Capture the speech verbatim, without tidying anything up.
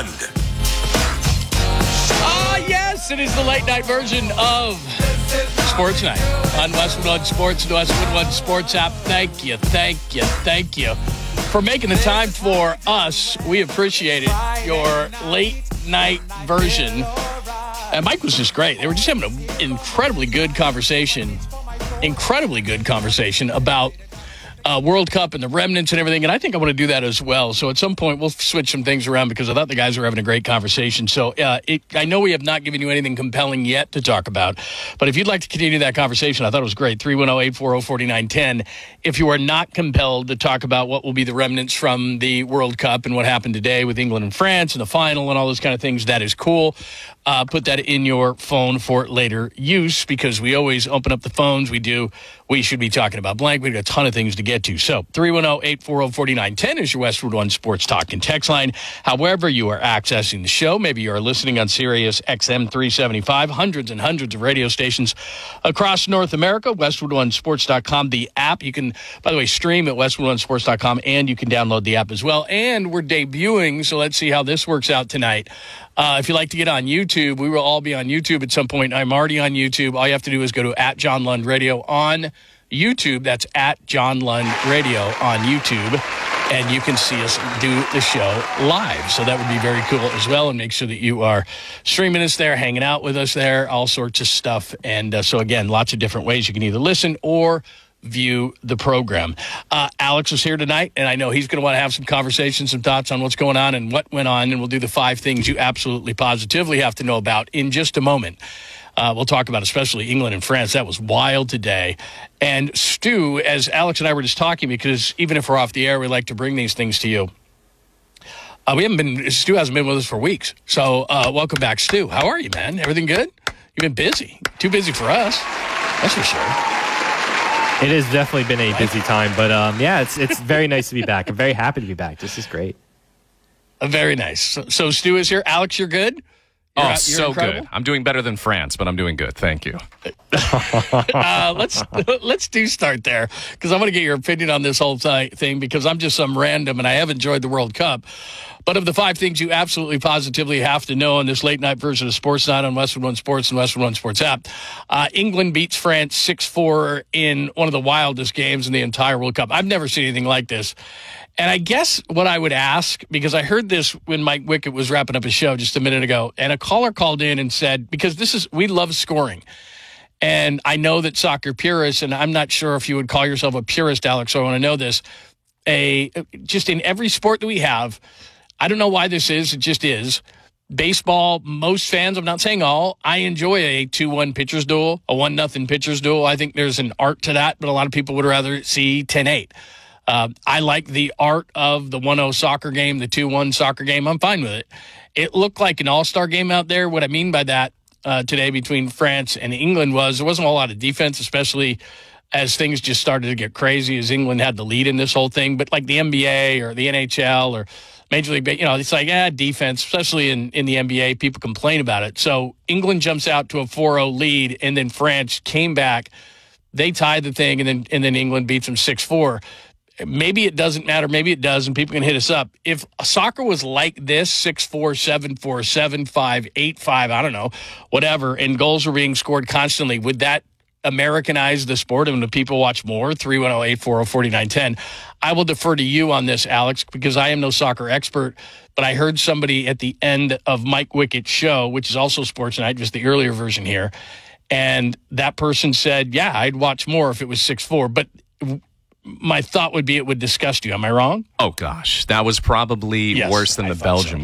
Lund. Ah, yes, it is the late night version of Sports Night on Westwood One Sports and Westwood One Sports app. Thank you, thank you, thank you for making the time for us. We appreciate it. Your late night version. And Mike was just great. They were just having an incredibly good conversation, incredibly good conversation about Uh, World Cup and the remnants and everything, and I think I want to do that as well. So at some point, we'll switch some things around because I thought the guys were having a great conversation. So uh, it, I know we have not given you anything compelling yet to talk about, but if you'd like to continue that conversation, I thought it was great. three one zero, eight four zero, four nine one zero. If you are not compelled to talk about what will be the remnants from the World Cup and what happened today with England and France and the final and all those kind of things, that is cool. Uh, put that in your phone for later use because we always open up the phones. We do. We should be talking about blank. We've got a ton of things to get to. So three one zero, eight four zero, four nine one zero is your Westwood One Sports Talk and text line. However you are accessing the show, maybe you are listening on Sirius X M three seventy-five, hundreds and hundreds of radio stations across North America, Westwood One Sports dot com, the app. You can, by the way, stream at Westwood One Sports dot com, and you can download the app as well. And we're debuting, so let's see how this works out tonight. Uh, if you like to get on YouTube, we will all be on YouTube at some point. I'm already on YouTube. All you have to do is go to at John Lund Radio on YouTube. That's at John Lund Radio on YouTube. And you can see us do the show live. So that would be very cool as well. And make sure that you are streaming us there, hanging out with us there, all sorts of stuff. And uh, so, again, lots of different ways you can either listen or view the program. Uh, Alex is here tonight, and I know he's going to want to have some conversations, some thoughts on what's going on and what went on, and we'll do the five things you absolutely positively have to know about in just a moment. Uh, we'll talk about especially England and France. That was wild today. And Stu, as Alex and I were just talking, because even if we're off the air, we like to bring these things to you. Uh, we haven't been, Stu hasn't been with us for weeks. So uh, welcome back, Stu. How are you, man? Everything good? You've been busy. Too busy for us. That's for sure. It has definitely been a busy time, but um, yeah, it's it's very nice to be back. I'm very happy to be back. This is great. Uh, very nice. So, so Stu is here. Alex, you're good? You're oh, out, you're so incredible? good. I'm doing better than France, but I'm doing good. Thank you. uh, let's let's do start there because I want to get your opinion on this whole th- thing because I'm just some random and I have enjoyed the World Cup. But of the five things you absolutely positively have to know in this late night version of Sports Night on Westwood One Sports and Westwood One Sports app, uh, England beats France six four in one of the wildest games in the entire World Cup. I've never seen anything like this. And I guess what I would ask, because I heard this when Mike Wickett was wrapping up his show just a minute ago, and a caller called in and said, because this is, we love scoring. And I know that soccer purists, and I'm not sure if you would call yourself a purist, Alex, so I want to know this, a just in every sport that we have, I don't know why this is. It just is. Baseball, most fans, I'm not saying all, I enjoy a two one pitchers duel, a one nothing pitchers duel. I think there's an art to that, but a lot of people would rather see ten eight. Uh, I like the art of the one oh soccer game, the two one soccer game. I'm fine with it. It looked like an all-star game out there. What I mean by that uh, today between France and England was there wasn't a whole lot of defense, especially as things just started to get crazy as England had the lead in this whole thing. But like the N B A or the N H L or Major League, you know, it's like, ah, defense, especially in, in the N B A, people complain about it. So England jumps out to a four oh lead, and then France came back. They tied the thing, and then and then England beats them six four. Maybe it doesn't matter. Maybe it does, and people can hit us up. If soccer was like this, six four, seven four, seven five, eight five, I don't know, whatever, and goals were being scored constantly, would that Americanize the sport and the people watch more? three one zero, eight four zero, four nine one zero. I will defer to you on this, Alex, because I am no soccer expert, but I heard somebody at the end of Mike Wickett's show, which is also Sports Night, just the earlier version here, and that person said, yeah, I'd watch more if it was six four, but my thought would be it would disgust you. Am I wrong? Oh, gosh. That was probably yes, worse than I the Belgium so.